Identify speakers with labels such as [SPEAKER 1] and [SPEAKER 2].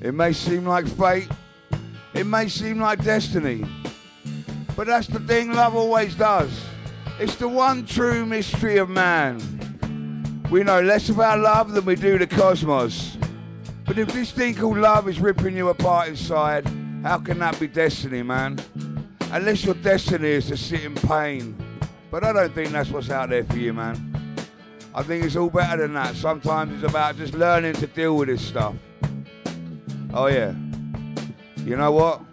[SPEAKER 1] It may seem like fate. It may seem like destiny. But that's the thing love always does. It's the one true mystery of man. We know less about love than we do the cosmos. But if this thing called love is ripping you apart inside, how can that be destiny, man? Unless your destiny is to sit in pain. But I don't think that's what's out there for you, man. I think it's all better than that. Sometimes it's about just learning to deal with this stuff. Oh yeah. You know what?